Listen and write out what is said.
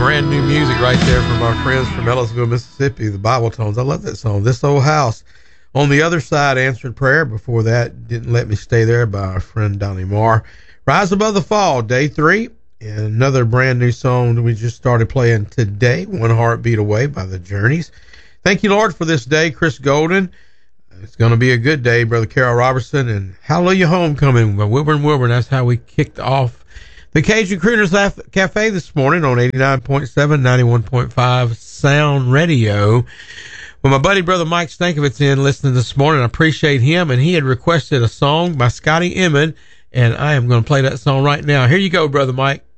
brand new music right there from our friends from Ellisville, Mississippi, the Bible Tones. I love that song. This Old House. On the Other Side, Answered Prayer. Before that, Didn't Let Me Stay There by our friend Donnie Marr. Rise Above the Fall, day 3. And another brand new song that we just started playing today, One Heartbeat Away by the Journeys. Thank you, Lord, for this day, Chris Golden. It's going to be a good day, Brother Carol Robertson. And Hallelujah Homecoming by Wilburn Wilburn. That's how we kicked off the Cajun Crooners Cafe this morning on 89.7, 91.5 Sound Radio. Well, my buddy, Brother Mike Stankovitz, in listening this morning. I appreciate him, and he had requested a song by Scotty Emmon, and I am going to play that song right now. Here you go, Brother Mike.